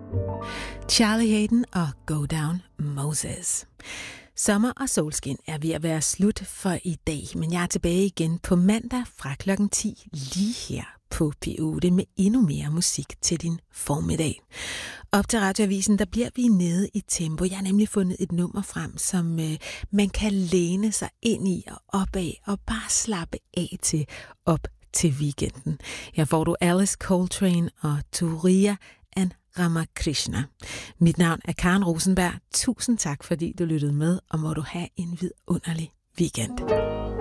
Charlie Hayden og Go Down Moses. Sommer og solskin er ved at være slut for i dag, men jeg er tilbage igen på mandag fra klokken 10 lige her på P8 med endnu mere musik til din formiddag. Op til Radioavisen, der bliver vi nede i tempo. Jeg har nemlig fundet et nummer frem, som man kan læne sig ind i og op af og bare slappe af til op til weekenden. Her får du Alice Coltrane og Turiya Ramakrishna. Mit navn er Karen Rosenberg. Tusind tak, fordi du lyttede med, og må du have en vidunderlig weekend.